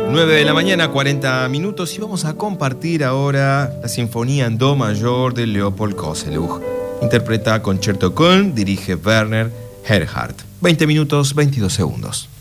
9 de la mañana, 40 minutos, y vamos a compartir ahora la Sinfonía en Do mayor de Leopold Kozeluch. Interpreta Concerto Köln, dirige Werner Erhard. 20 minutos, 22 segundos.